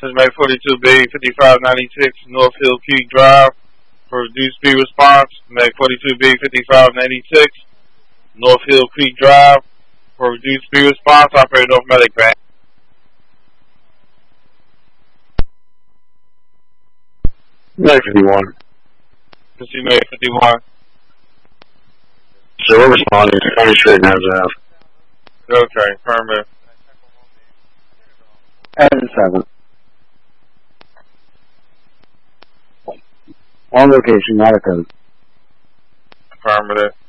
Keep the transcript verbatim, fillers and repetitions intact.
This is Mac forty-two B, fifty-five ninety-six North Hill Creek Drive for reduced speed response. Mac forty-two B, fifty-five ninety-six North Hill Creek Drive for reduced speed response. Operator North Medic Bank. Mac fifty-one. This is Mac fifty-one. So we're responding to County Street and Nazareth. Okay, affirmative. And seven. On location, not a code. Affirmative.